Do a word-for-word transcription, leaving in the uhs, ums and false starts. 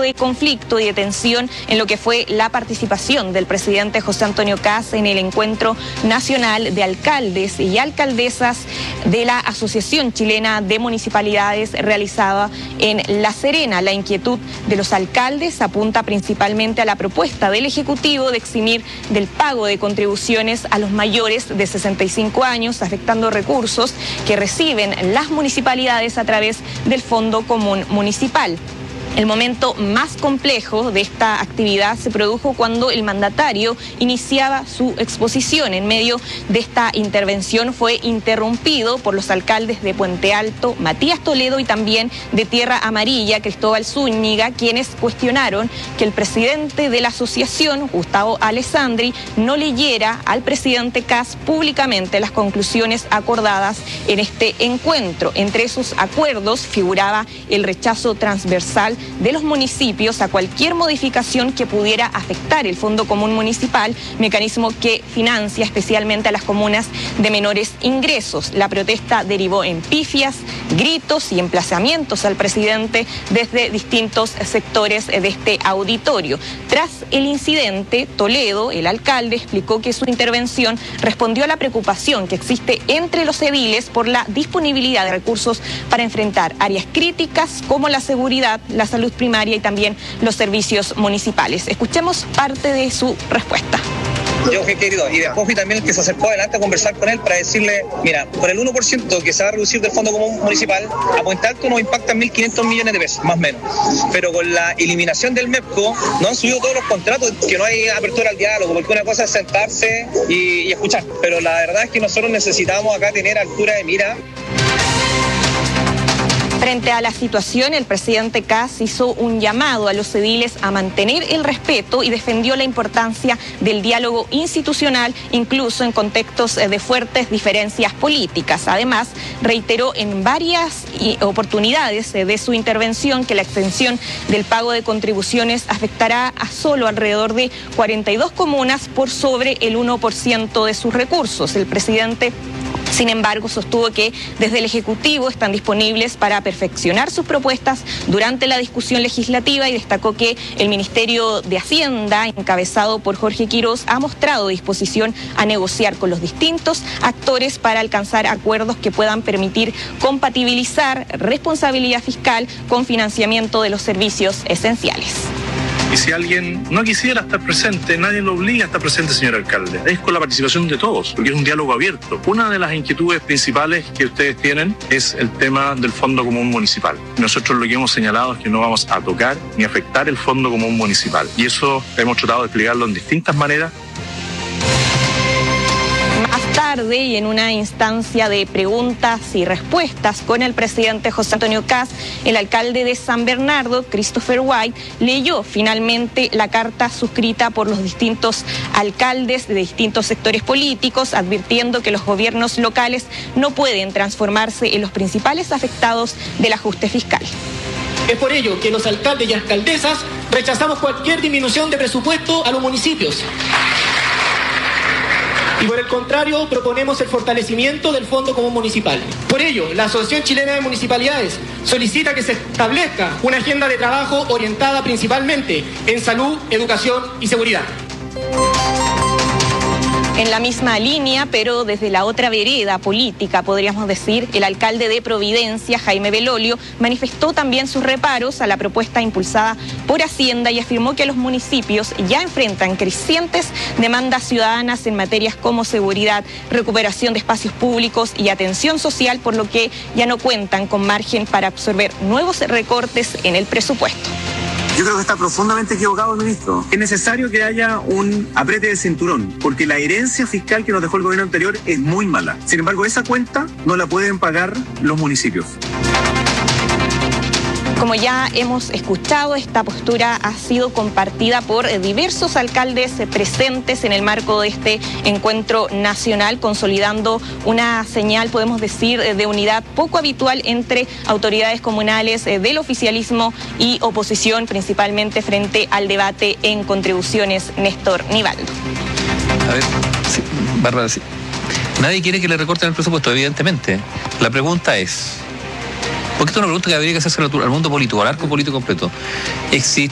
de conflicto y de tensión en lo que fue la participación del presidente José Antonio Kast en el encuentro nacional de alcaldes y alcaldesas de la Asociación Chilena de Municipalidades realizada en La Serena. La inquietud de los alcaldes apunta principalmente a la propuesta del Ejecutivo de eximir del pago de contribuciones a los mayores de sesenta y cinco años, afectando recursos que reciben las municipalidades a través del Fondo Común Municipal. El momento más complejo de esta actividad se produjo cuando el mandatario iniciaba su exposición. En medio de esta intervención fue interrumpido por los alcaldes de Puente Alto, Matías Toledo, y también de Tierra Amarilla, Cristóbal Zúñiga, quienes cuestionaron que el presidente de la asociación, Gustavo Alessandri, no leyera al presidente Kast públicamente las conclusiones acordadas en este encuentro. Entre esos acuerdos figuraba el rechazo transversal de los municipios a cualquier modificación que pudiera afectar el Fondo Común Municipal, mecanismo que financia especialmente a las comunas de menores ingresos. La protesta derivó en pifias, gritos y emplazamientos al presidente desde distintos sectores de este auditorio. Tras el incidente, Toledo, el alcalde, explicó que su intervención respondió a la preocupación que existe entre los ediles por la disponibilidad de recursos para enfrentar áreas críticas como la seguridad, la salud primaria y también los servicios municipales. Escuchemos parte de su respuesta. Yo he querido, y después fui también el que se acercó adelante a conversar con él para decirle, mira, por el uno por ciento que se va a reducir del Fondo Común Municipal, a Puente Alto nos impactan mil quinientos millones de pesos, más o menos. Pero con la eliminación del MEPCO, no han subido todos los contratos, que no hay apertura al diálogo, porque una cosa es sentarse y, y escuchar. Pero la verdad es que nosotros necesitamos acá tener altura de mira. Frente a la situación, el presidente Kast hizo un llamado a los ediles a mantener el respeto y defendió la importancia del diálogo institucional, incluso en contextos de fuertes diferencias políticas. Además, reiteró en varias oportunidades de su intervención que la extensión del pago de contribuciones afectará a solo alrededor de cuarenta y dos comunas por sobre el uno por ciento de sus recursos. El presidente, sin embargo, sostuvo que desde el Ejecutivo están disponibles para perfeccionar sus propuestas durante la discusión legislativa y destacó que el Ministerio de Hacienda, encabezado por Jorge Quiroz, ha mostrado disposición a negociar con los distintos actores para alcanzar acuerdos que puedan permitir compatibilizar responsabilidad fiscal con financiamiento de los servicios esenciales. Y si alguien no quisiera estar presente, nadie lo obliga a estar presente, señor alcalde. Es con la participación de todos, porque es un diálogo abierto. Una de las inquietudes principales que ustedes tienen es el tema del Fondo Común Municipal. Nosotros lo que hemos señalado es que no vamos a tocar ni afectar el Fondo Común Municipal. Y eso hemos tratado de explicarlo en distintas maneras. Tarde y en una instancia de preguntas y respuestas con el presidente José Antonio Kast, el alcalde de San Bernardo, Christopher White, leyó finalmente la carta suscrita por los distintos alcaldes de distintos sectores políticos, advirtiendo que los gobiernos locales no pueden transformarse en los principales afectados del ajuste fiscal. Es por ello que los alcaldes y alcaldesas rechazamos cualquier disminución de presupuesto a los municipios. Y por el contrario, proponemos el fortalecimiento del Fondo Común Municipal. Por ello, la Asociación Chilena de Municipalidades solicita que se establezca una agenda de trabajo orientada principalmente en salud, educación y seguridad. En la misma línea, pero desde la otra vereda política, podríamos decir, el alcalde de Providencia, Jaime Belolio, manifestó también sus reparos a la propuesta impulsada por Hacienda y afirmó que los municipios ya enfrentan crecientes demandas ciudadanas en materias como seguridad, recuperación de espacios públicos y atención social, por lo que ya no cuentan con margen para absorber nuevos recortes en el presupuesto. Yo creo que está profundamente equivocado el ministro. Es necesario que haya un apriete de cinturón, porque la herencia fiscal que nos dejó el gobierno anterior es muy mala. Sin embargo, esa cuenta no la pueden pagar los municipios. Como ya hemos escuchado, esta postura ha sido compartida por diversos alcaldes presentes en el marco de este encuentro nacional, consolidando una señal, podemos decir, de unidad poco habitual entre autoridades comunales del oficialismo y oposición, principalmente frente al debate en contribuciones. Néstor Nivaldo. A ver, sí, Bárbara, sí. Nadie quiere que le recorten el presupuesto, evidentemente. La pregunta es, porque esto es una pregunta que habría que hacerse al mundo político, al arco político completo. ¿Existe